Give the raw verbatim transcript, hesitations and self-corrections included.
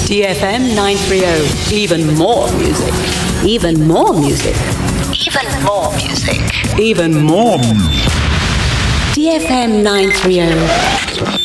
D F M nine thirty. Even more music. Even more music. Even more music. Even more. D F M nine thirty.